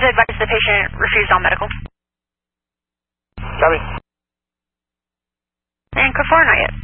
advise the patient refused all medical. Copy. And code 4, not yet.